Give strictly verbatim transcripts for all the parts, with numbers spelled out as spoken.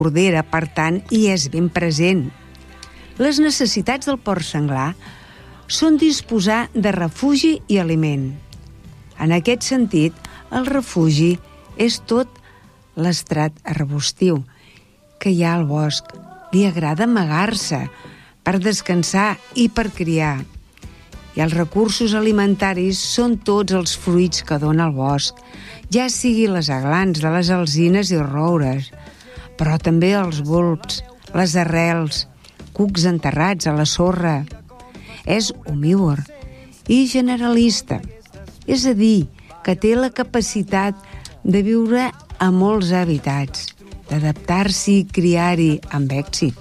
cordera, per tant, hi és ben present. Les necessitats del porc senglar són disposar de refugi i aliment. En aquest sentit, el refugi és tot l'estrat arbustiu que hi ha al bosc. Li agrada amagar-se per descansar i per criar. I els recursos alimentaris són tots els fruits que dona el bosc, ja sigui les aglans de les alzines i roures, però també els bulbs, les arrels, cucs enterrats a la sorra. És omnívor i generalista, és a dir, que té la capacitat de viure a molts hàbitats, d'adaptar-s'hi i criar-hi amb èxit.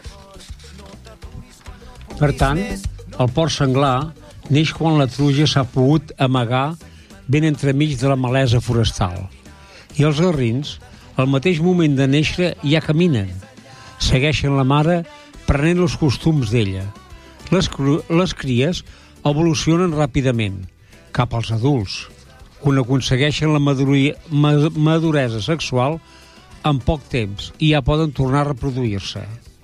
Per tant, el porc senglar neix quan la truja s'ha pogut amagar ben entremig de la malesa forestal. I els garrins, al mateix moment de néixer, ja caminen. Segueixen la mare prenent els costums d'ella. Les, les cries evolucionen ràpidament, cap als adults, on aconsegueixen la maduri, maduresa sexual en poc temps i ja poden tornar a reproduir-se.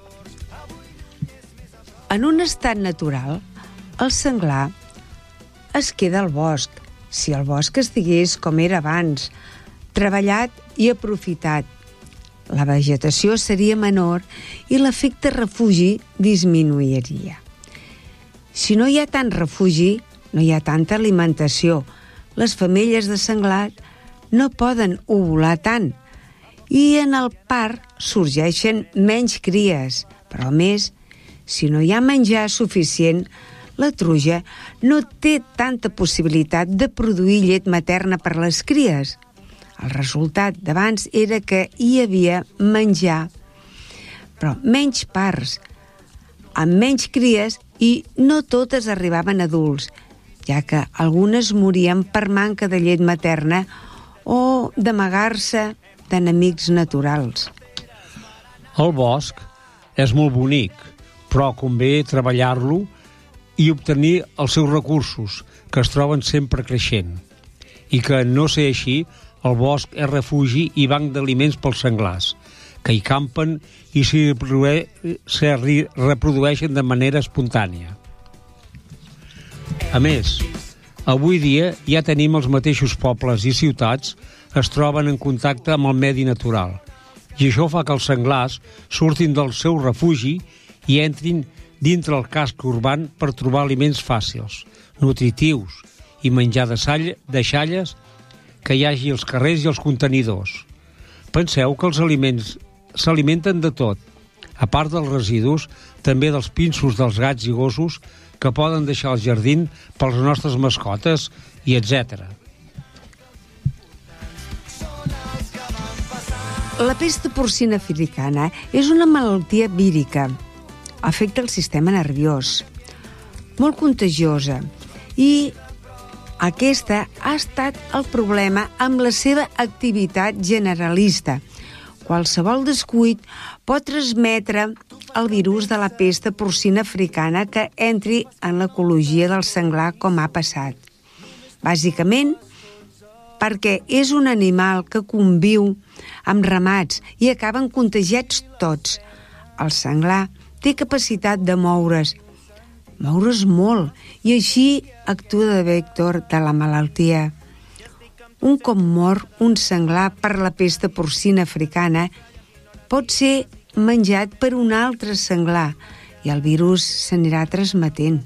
En un estat natural, el senglar es queda al bosc, si el bosc estigués com era abans, treballat i aprofitat. La vegetació seria menor i l'efecte refugi disminuiria. Si no hi ha tant refugi, no hi ha tanta alimentació. Les femelles de senglar no poden ovular tant i en el part sorgeixen menys cries, però a més, si no hi ha menjar suficient, la truja no té tanta possibilitat de produir llet materna per les cries. El resultat d'abans era que hi havia menjar, però menys parts, amb menys cries i no totes arribaven adults, ja que algunes morien per manca de llet materna o d'amagar-se d'enemics naturals. El bosc és molt bonic, però convé treballar-lo i obtenir els seus recursos, que es troben sempre creixent. I que, no ser així, el bosc és refugi i banc d'aliments pels senglars, que hi campen i s'hi reprodueixen de manera espontània. A més, avui dia ja tenim els mateixos pobles i ciutats es troben en contacte amb el medi natural, i això fa que els senglars surtin del seu refugi i entrin dintre el casc urbà per trobar aliments fàcils, nutritius i menjar de deixalles que hi hagi als carrers i als contenidors. Penseu que els aliments s'alimenten de tot, a part dels residus, també dels pinsos dels gats i gossos que poden deixar al jardí pels nostres mascotes i etcètera. La pesta porcina africana és una malaltia vírica. Afecta el sistema nerviós, molt contagiosa, i aquesta ha estat el problema amb la seva activitat generalista. Qualsevol descuit pot transmetre el virus de la pesta porcina africana que entri en l'ecologia del senglar, com ha passat. Bàsicament, perquè és un animal que conviu amb ramats i acaben contagiats tots. El senglar té capacitat de moure's, moure's molt, i així actua de vector de la malaltia. Un cop mor un senglar per la pesta porcina africana, pot ser menjat per un altre senglar i el virus s'anirà transmetent.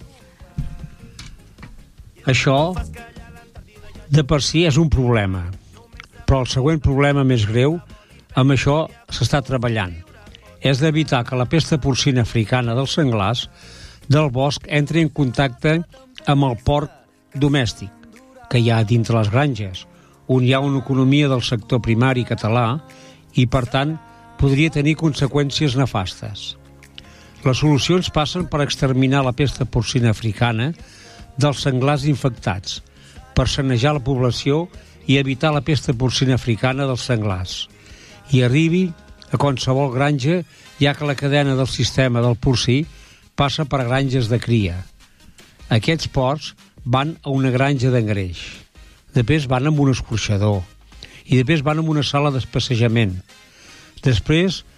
Això, de per si, és un problema. Però el següent problema més greu, amb això s'està treballant, és d'evitar que la pesta porcina africana dels senglars del bosc entri en contacte amb el porc domèstic que hi ha dintre les granges, on hi ha una economia del sector primari català i, per tant, podria tenir conseqüències nefastes. Les solucions passen per exterminar la pesta porcina africana dels senglars infectats, per sanejar la població i evitar la pesta porcina africana dels senglars, i arribi a qualsevol granja, ja que la cadena del sistema del porcí passa per granges de cria. Aquests porcs van a una granja d'engreix, després van amb un escorxador i després van amb una sala d'espacejament. Després